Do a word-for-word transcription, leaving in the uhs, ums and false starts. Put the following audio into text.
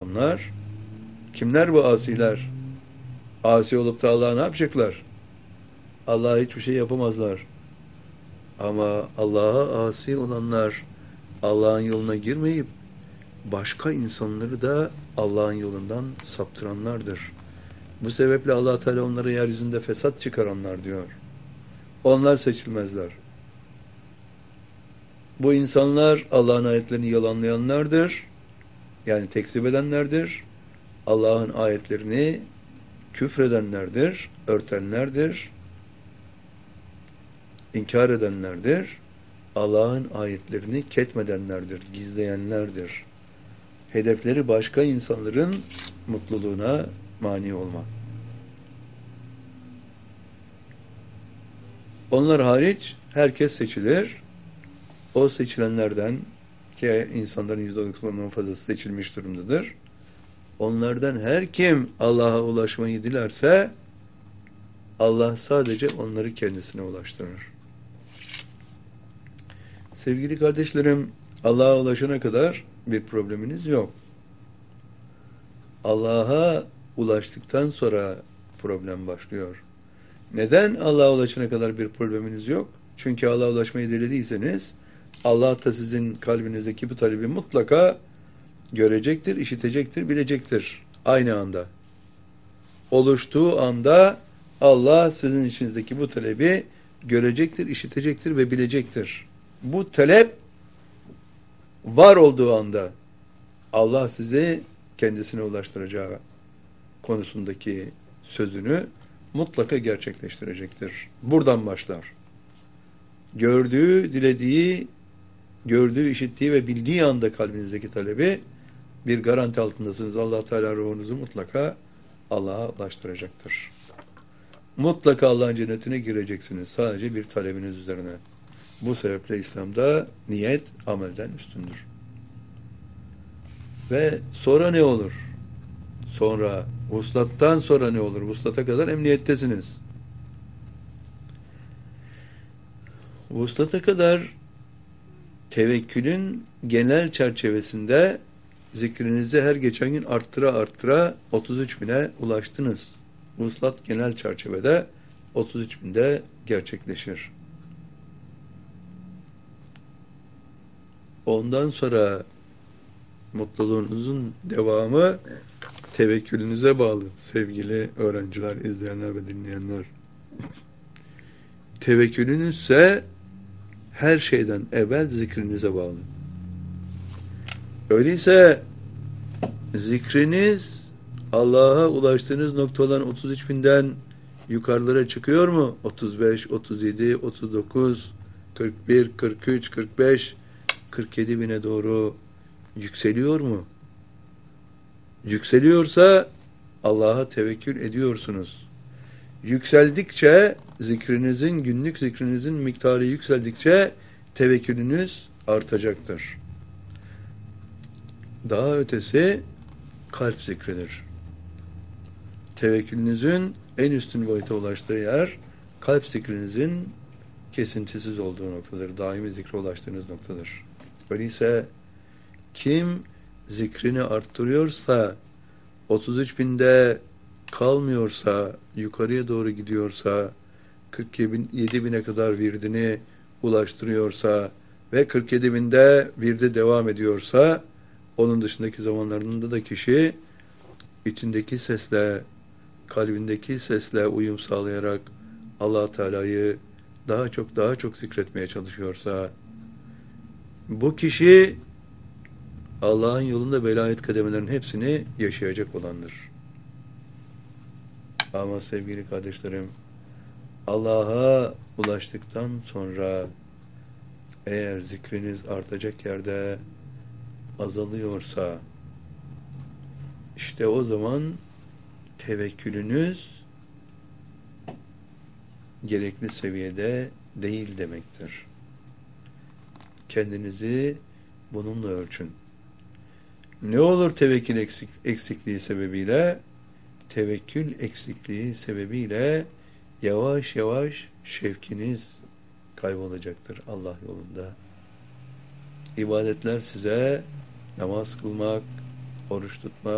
onlar. Kimler bu asiler? Asi olup da Allah'a ne yapacaklar? Allah'a hiçbir şey yapamazlar. Ama Allah'a asi olanlar Allah'ın yoluna girmeyip başka insanları da Allah'ın yolundan saptıranlardır. Bu sebeple Allah Teala onları yeryüzünde fesat çıkaranlar diyor. Onlar seçilmezler. Bu insanlar Allah'ın ayetlerini yalanlayanlardır. Yani tekzip edenlerdir. Allah'ın ayetlerini küfredenlerdir, örtenlerdir, inkar edenlerdir. Allah'ın ayetlerini ketmedenlerdir, gizleyenlerdir. Hedefleri başka insanların mutluluğuna mani olma. Onlar hariç herkes seçilir. O seçilenlerden ki insanların yüzde doksanından fazlası seçilmiş durumdadır. Onlardan her kim Allah'a ulaşmayı dilerse Allah sadece onları kendisine ulaştırır. Sevgili kardeşlerim, Allah'a ulaşana kadar bir probleminiz yok. Allah'a ulaştıktan sonra problem başlıyor. Neden Allah'a ulaşana kadar bir probleminiz yok? Çünkü Allah'a ulaşmayı dilediyseniz Allah da sizin kalbinizdeki bu talebi mutlaka görecektir, işitecektir, bilecektir. Aynı anda. Oluştuğu anda Allah sizin içinizdeki bu talebi görecektir, işitecektir ve bilecektir. Bu talep var olduğu anda Allah sizi kendisine ulaştıracağı konusundaki sözünü mutlaka gerçekleştirecektir. Buradan başlar. Gördüğü, dilediği, gördüğü, işittiği ve bildiği anda kalbinizdeki talebi bir garanti altındasınız. Allah Teala ruhunuzu mutlaka Allah'a ulaştıracaktır. Mutlaka Allah'ın cennetine gireceksiniz. Sadece bir talebiniz üzerine. Bu sebeple İslam'da niyet amelden üstündür. Ve sonra ne olur? Sonra, vuslattan sonra ne olur? Vuslata kadar emniyettesiniz. Vuslata kadar tevekkülün genel çerçevesinde zikrinizi her geçen gün arttıra arttıra otuz üç bine ulaştınız. Vuslat genel çerçevede otuz üç binde gerçekleşir. Ondan sonra mutluluğunuzun devamı tevekkülünüze bağlı sevgili öğrenciler, izleyenler ve dinleyenler. Tevekkülünüzse her şeyden evvel zikrinize bağlı. Öyleyse zikriniz Allah'a ulaştığınız nokta olan otuz üç binden yukarılara çıkıyor mu? otuz beş, otuz yedi, otuz dokuz, kırk bir, kırk üç, kırk beş, kırk yedi bine doğru yükseliyor mu? Yükseliyorsa Allah'a tevekkül ediyorsunuz. Yükseldikçe zikrinizin, günlük zikrinizin miktarı yükseldikçe tevekkülünüz artacaktır. Daha ötesi kalp zikridir. Tevekkülünüzün en üstün boyuta ulaştığı yer kalp zikrinizin kesintisiz olduğu noktadır. Daimi zikre ulaştığınız noktadır. Öyleyse kim zikrini arttırıyorsa, otuz üç binde kalmıyorsa, yukarıya doğru gidiyorsa, kırk yedi bine kadar virdini ulaştırıyorsa ve kırk yedi binde virde devam ediyorsa, onun dışındaki zamanlarında da kişi içindeki sesle, kalbindeki sesle uyum sağlayarak Allah Teala'yı daha çok daha çok zikretmeye çalışıyorsa, bu kişi Allah'ın yolunda velayet kademelerinin hepsini yaşayacak olandır. Ama sevgili kardeşlerim, Allah'a ulaştıktan sonra eğer zikriniz artacak yerde azalıyorsa, işte o zaman tevekkülünüz gerekli seviyede değil demektir. Kendinizi bununla ölçün. Ne olur tevekkül eksik, eksikliği sebebiyle? Tevekkül eksikliği sebebiyle yavaş yavaş şevkiniz kaybolacaktır Allah yolunda. İbadetler size namaz kılmak, oruç tutmak,